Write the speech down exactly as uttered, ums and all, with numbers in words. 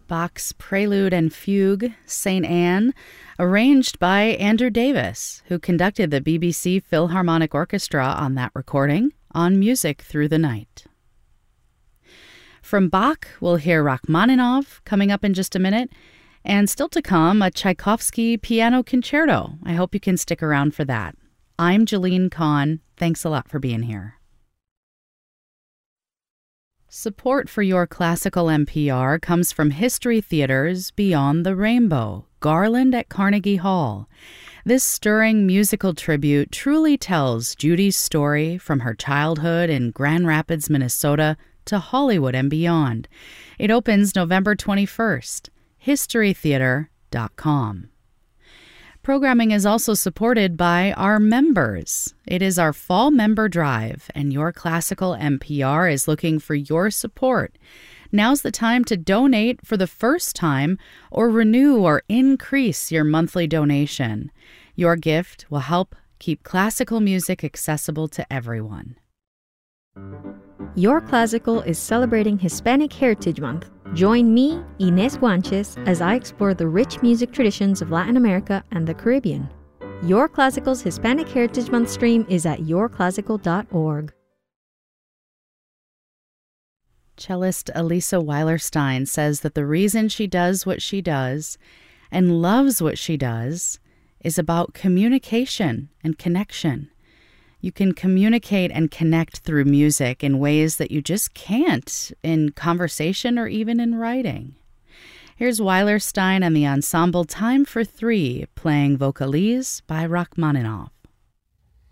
Bach's Prelude and Fugue, Saint Anne, arranged by Andrew Davis, who conducted the B B C Philharmonic Orchestra on that recording on Music Through the Night. From Bach, we'll hear Rachmaninoff coming up in just a minute, and still to come, a Tchaikovsky piano concerto. I hope you can stick around for that. I'm Jeline Kahn. Thanks a lot for being here. Support for Your Classical N P R comes from History Theater's Beyond the Rainbow, Garland at Carnegie Hall. This stirring musical tribute truly tells Judy's story from her childhood in Grand Rapids, Minnesota, to Hollywood and beyond. It opens November twenty-first. history theater dot com. Programming is also supported by our members. It is our fall member drive, and Your Classical N P R is looking for your support. Now's the time to donate for the first time or renew or increase your monthly donation. Your gift will help keep classical music accessible to everyone. Your Classical is celebrating Hispanic Heritage Month. Join me, Inés Guanches, as I explore the rich music traditions of Latin America and the Caribbean. Your Classical's Hispanic Heritage Month stream is at your classical dot org. Cellist Elisa Weilerstein says that the reason she does what she does and loves what she does is about communication and connection. You can communicate and connect through music in ways that you just can't in conversation or even in writing. Here's Weilerstein and the ensemble Time for Three playing Vocalise by Rachmaninoff.